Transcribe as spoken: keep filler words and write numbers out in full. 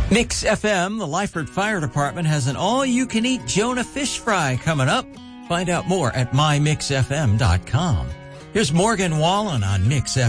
Mix F M, the Lyford Fire Department, has an all-you-can-eat Jonah fish fry coming up. Find out more at my mix f m dot com. Here's Morgan Wallen on Mix F M.